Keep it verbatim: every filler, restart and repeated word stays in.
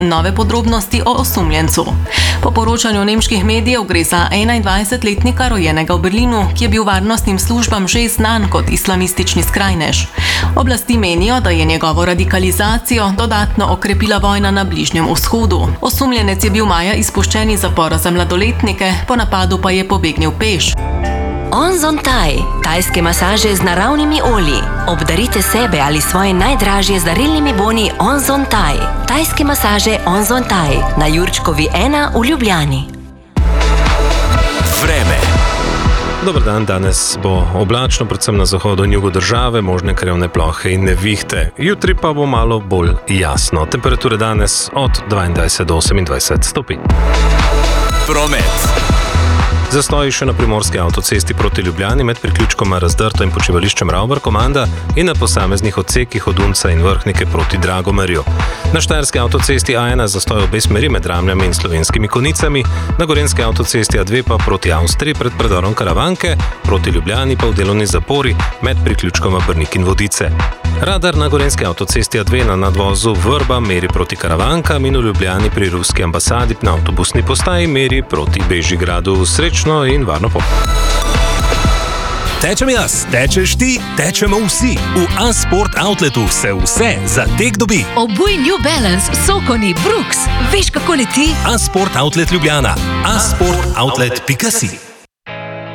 Nove podrobnosti o osumljencu. Po poročanju nemških medijev gre za enaindvajsetletnika rojenega v Berlinu, ki je bil varnostnim službam že znan kot islamistični skrajnež. Oblasti menijo, da je njegovo radikalizacijo dodatno okrepila vojna na Bližnjem vzhodu. Osumljenec je bil maja izpuščen iz zapora za mladoletnike, po napadu pa je pobegnil peš. Onzon Thai, tajske masaže z naravnimi olji. Obdarite sebe ali svoje najdražje z darilnimi boni Onzon Thai. Tajske masaže Onzon Thai na Jurčkovi ena v Ljubljani. Vreme. Dober dan, danes bo oblačno, predvsem na zahodu in jugu države, možne krajevne plohe in nevihte. Jutri pa bo malo bolj jasno. Temperature danes od dvaindvajset do osemindvajset stopinj. Promet. Zastoji še na primorski avtocesti proti Ljubljani med priključkoma Razdrto in počivališčem Ravbar-Komanda in na posameznih odsekih od Unca in Vrhnike proti Dragomerju. Na štajerski avtocesti A ena zastoj obe smeri med Ramljami in Slovenskimi Konicami, na gorenjski avtocesti A dve pa proti Avstriji pred predorom Karavanke, proti Ljubljani pa v delovni zapori med priključkoma Brnik in Vodice. Radar na gorenjski avtocesti A dve na nadvozu Vrba meri proti Karavankam in v Ljubljani pri ruski ambasadi na avtobusni postaji meri proti Bežigradu. Srečno in varno pot. Tečem jaz, tečeš ti, tečemo vsi. V A-Sport Outletu se vse za tek dobi. Obuj New Balance, Sokoni, Brooks. Veš, kako leti? A-Sport Outlet Ljubljana. a sport outlet pika si.